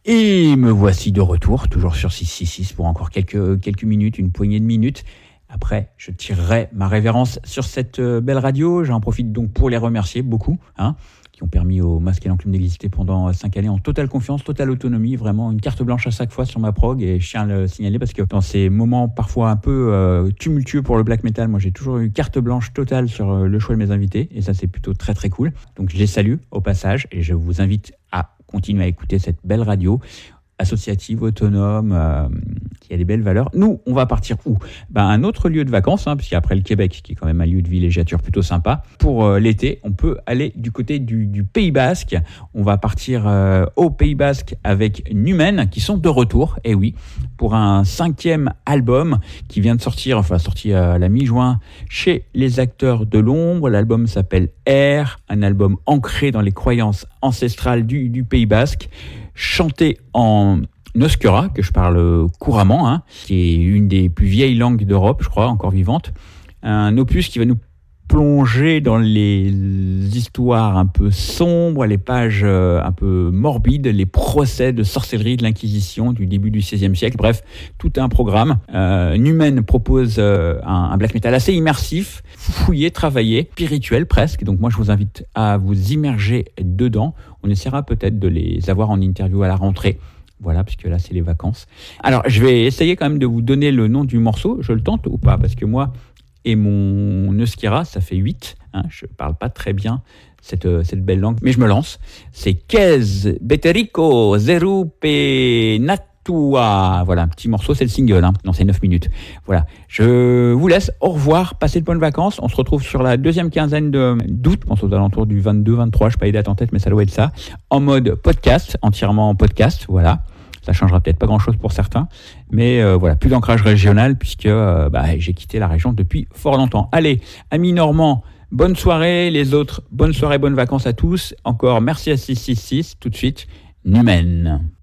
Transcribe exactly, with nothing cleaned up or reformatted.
Et me voici de retour, toujours sur six cent soixante-six pour encore quelques, quelques minutes, une poignée de minutes. Après, je tirerai ma révérence sur cette belle radio. J'en profite donc pour les remercier beaucoup, hein, qui ont permis au Masque et l'Enclume d'exister pendant cinq années en totale confiance, totale autonomie, vraiment une carte blanche à chaque fois sur ma prog. Et je tiens à le signaler parce que dans ces moments parfois un peu euh, tumultueux pour le black metal, moi j'ai toujours eu carte blanche totale sur euh, le choix de mes invités. Et ça, c'est plutôt très très cool. Donc je les salue au passage et je vous invite à continuer à écouter cette belle radio associative, autonome, euh, qui a des belles valeurs. Nous, on va partir où ? Ben, un autre lieu de vacances, hein, parce qu'après le Québec, qui est quand même un lieu de villégiature plutôt sympa, pour euh, l'été, on peut aller du côté du, du Pays Basque. On va partir euh, au Pays Basque avec Numen, qui sont de retour, et oui, pour un cinquième album qui vient de sortir, enfin sorti à la mi-juin, chez les Acteurs de l'Ombre. L'album s'appelle Air, un album ancré dans les croyances ancestrales du, du Pays Basque, chanté en Euskera, que je parle couramment, hein, qui est une des plus vieilles langues d'Europe, je crois, encore vivante. Un opus qui va nous plonger dans les histoires un peu sombres, les pages un peu morbides, les procès de sorcellerie de l'Inquisition du début du seizième siècle. Bref, tout un programme. Euh, Numen propose euh, un, un black metal assez immersif, fouillé, travaillé, spirituel presque. Donc moi, je vous invite à vous immerger dedans. On essaiera peut-être de les avoir en interview à la rentrée. Voilà, puisque là, c'est les vacances. Alors, je vais essayer quand même de vous donner le nom du morceau. Je le tente ou pas ? Parce que moi et mon Euskera, ça fait huit. Hein, je ne parle pas très bien cette, cette belle langue, mais je me lance. C'est Kez Beterico Zerupe Natua. Voilà, un petit morceau, c'est le single. Hein. Non, c'est neuf minutes. Voilà, je vous laisse. Au revoir, passez de bonnes vacances. On se retrouve sur la deuxième quinzaine de, d'août. Je pense aux alentours du vingt-deux vingt-trois. Je n'ai pas les dates en tête, mais ça doit être ça. En mode podcast, entièrement en podcast. Voilà. Ça changera peut-être pas grand-chose pour certains, mais euh, voilà, plus d'ancrage régional puisque euh, bah, j'ai quitté la région depuis fort longtemps. Allez, amis normands, bonne soirée, les autres, bonne soirée, bonnes vacances à tous. Encore merci à six cent soixante-six, tout de suite, Numen.